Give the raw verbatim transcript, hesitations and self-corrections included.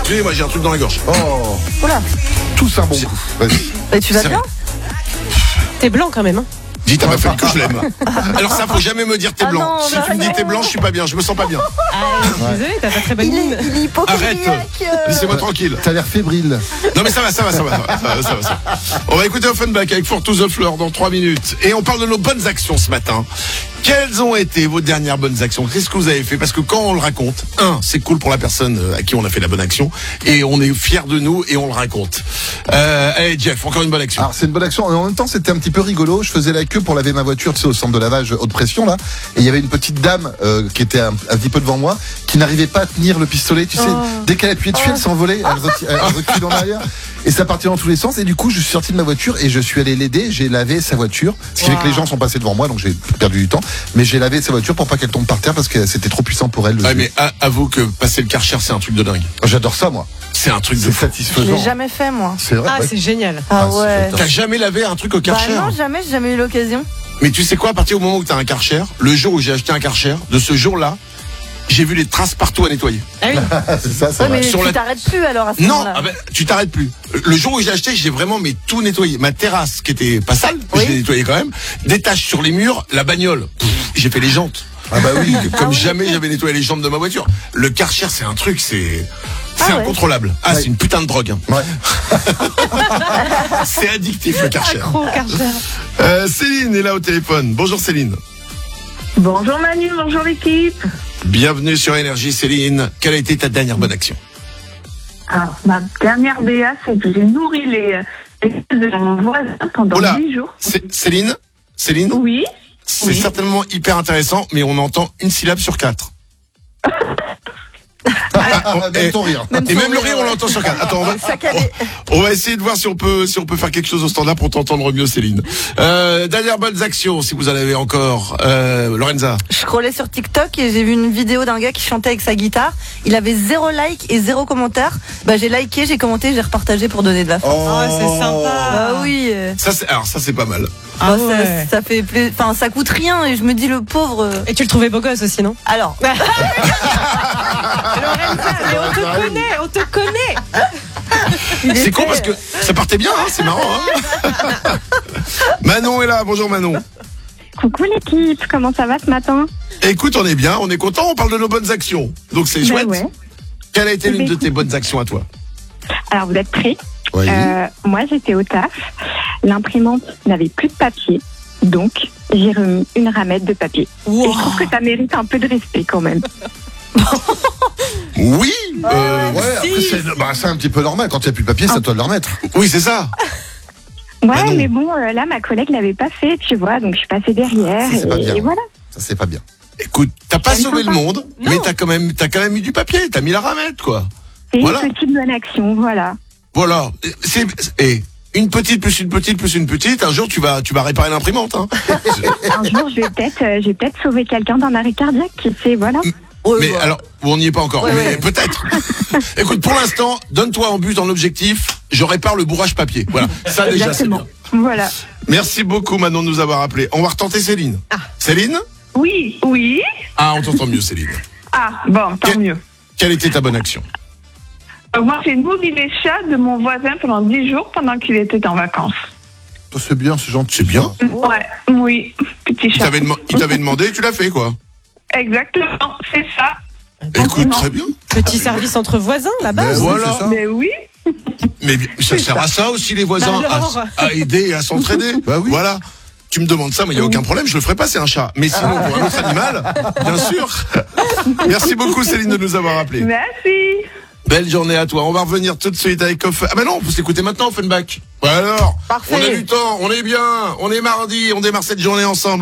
Excusez-moi, j'ai un truc dans la gorge. Oh, Oula. tous un bon coup. Vas-y. Et tu vas C'est bien? T'es blanc quand même, hein. Dites à ma femme que je l'aime. Alors ça, faut jamais me dire t'es Ah blanc. non, si bah tu me dis non. t'es blanc, je suis pas bien, je me sens pas bien. Ah, désolé, t'as pas très bonne Il mine. est, il est hypochondriaque. Arrête. euh. Laissez-moi tranquille. T'as l'air fébrile. Non mais ça va, ça va, ça va, ça va, ça va, ça va, ça va. On va écouter Offenbach avec For to the Floor dans trois minutes. Et on parle de nos bonnes actions ce matin. Quelles ont été vos dernières bonnes actions? Qu'est-ce que vous avez fait? Parce que quand on le raconte, un, c'est cool pour la personne à qui on a fait la bonne action, et on est fiers de nous et on le raconte. Euh, allez Jeff, encore une bonne action. Alors c'est une bonne action. Et en même temps, c'était un petit peu rigolo. Je faisais la queue pour laver ma voiture, tu sais, au centre de lavage haute pression là. Et il y avait une petite dame euh, qui était un, un petit peu devant moi, qui n'arrivait pas à tenir le pistolet. Tu sais, Oh. dès qu'elle appuyait dessus, elle s'envolait, elle, reti- elle reculait en arrière. Et ça partait dans tous les sens. Et du coup, je suis sorti de ma voiture et je suis allé l'aider. J'ai lavé sa voiture. Ce qui fait Wow. que les gens sont passés devant moi, donc j'ai perdu du temps. Mais j'ai lavé sa voiture pour pas qu'elle tombe par terre parce que c'était trop puissant pour elle. le Ouais, jeu. mais a- avoue que passer le Karcher, c'est un truc de dingue. J'adore ça, moi. C'est un truc de C'est fou. Je satisfaisant. l'ai jamais fait, moi. C'est vrai. Ah, ouais. c'est génial. Ah Ah, c'est ouais. top. T'as jamais lavé un truc au Bah Karcher? non, jamais, j'ai jamais eu l'occasion. Mais tu sais quoi, à partir du moment où t'as un Karcher, le jour où j'ai acheté un Karcher, de ce jour-là, j'ai vu les traces partout à nettoyer. Ah oui. c'est ça, c'est Ouais, vrai. mais Sur tu la- t'arrêtes plus alors à ce Non, moment-là. ah ben, tu t'arrêtes plus. Le jour où j'ai acheté, j'ai vraiment mais tout nettoyé. Ma terrasse, qui était pas sale, Oui. je l'ai nettoyée quand même. Des taches sur les murs, la bagnole. Pff, j'ai fait les jantes. Ah bah oui. Comme Ah oui. jamais j'avais nettoyé les jantes de ma voiture. Le Karcher, c'est un truc, c'est c'est Ah ouais. incontrôlable. Ah, Ouais. c'est une putain de drogue. hein. Ouais. C'est addictif le Karcher. Accro, Karcher. Euh, Céline est là au téléphone. Bonjour Céline. Bonjour Manu, bonjour l'équipe. Bienvenue sur Énergie Céline. Quelle a été ta dernière bonne action? Alors, ma dernière B A, c'est que j'ai nourri les, les fils de mon voisin pendant Oula. dix jours. C- Céline Céline Oui. C'est Oui. certainement hyper intéressant, mais on entend une syllabe sur quatre. Ah, même et- ton rire. Et même le rire, on l'entend sur quatre. Attends, on va, Saccadé. on va essayer de voir si on peut, si on peut faire quelque chose au standard pour t'entendre mieux, Céline. Euh, dernière bonnes actions, si vous en avez encore. Euh, Lorenza. Je scrollais sur TikTok et j'ai vu une vidéo d'un gars qui chantait avec sa guitare. Il avait zéro like et zéro commentaire. Bah j'ai liké, j'ai commenté, j'ai repartagé pour donner de la force. Oh, c'est sympa. Bah oui. euh, Ça, c'est, alors ça, c'est pas mal. Ah bah, ouais. ça, ça fait plus, enfin ça coûte rien et je me dis le pauvre. euh, Et tu le trouvais beau gosse aussi, non? Alors, Lorenza, mais on te connaît, on te connaît. il C'est était- con parce que ça partait bien, hein, c'est marrant. Hein. Manon est là. Bonjour Manon. Coucou l'équipe, comment ça va ce matin? Écoute, on est bien, on est content, on parle de nos bonnes actions. Donc c'est Ben chouette. ouais. Quelle a été Eh l'une ben, de tes bonnes actions à toi? Alors vous êtes prêts? Oui. Euh, moi j'étais au taf, l'imprimante n'avait plus de papier, donc j'ai remis une ramette de papier. Et Wow. je trouve que ça mérite un peu de respect quand même. Oui. euh, Ouais, après, c'est bah, c'est un petit peu normal. Quand il n'y a plus de papier, c'est à toi de le remettre. oui, c'est ça. Ouais, Bah non. mais bon, euh, là ma collègue l'avait pas fait, tu vois, donc je suis passée derrière Ça, c'est pas et, bien. et voilà. Ça, c'est pas bien. Écoute, t'as pas C'est sauvé le sympa. monde, Non. mais t'as quand même, t'as quand même mis du papier, t'as mis la ramette, quoi. C'est Voilà. une petite bonne action, voilà. Voilà. C'est, et une petite plus une petite plus une petite. Un jour, tu vas, tu vas réparer l'imprimante. Hein. Un jour, je vais peut-être, euh, je vais peut-être sauver quelqu'un d'un arrêt cardiaque, qui sait, voilà. Ouais, mais voilà. alors, on n'y est pas encore. Ouais, mais ouais. peut-être. Écoute, pour l'instant, donne-toi en but, en objectif. Je répare le bourrage papier. Voilà. Ça déjà, c'est Exactement. bien. Voilà. Merci beaucoup, Manon, de nous avoir appelé. On va retenter Céline. Céline. Oui, oui. Ah, on t'entend mieux, Céline. Ah, bon, tant Que- mieux. Quelle était ta bonne action? Euh, moi, j'ai nourri les chats de mon voisin pendant dix jours pendant qu'il était en vacances. Ça, c'est bien, c'est gentil. C'est bien. Ouais, oui, petit Il chat. t'avait, dema- il t'avait demandé, tu l'as fait, quoi. Exactement, c'est ça. Écoute, très bien. Petit service entre voisins, là-bas. Mais oui, Voilà. c'est ça. Mais oui. Mais ça sert à ça aussi, les voisins, Bah alors. à, à aider et à s'entraider. Bah oui. Voilà. Tu me demandes ça, mais il n'y a aucun problème, je le ferai pas, c'est un chat. Mais sinon, pour un autre animal, bien sûr. Merci beaucoup, Céline, de nous avoir appelés. Merci. Belle journée à toi. On va revenir tout de suite avec Off... Ah, bah non, faut s'écouter maintenant, Offenbach. Bah alors. Parfait. On a du temps, on est bien, on est mardi, on démarre cette journée ensemble.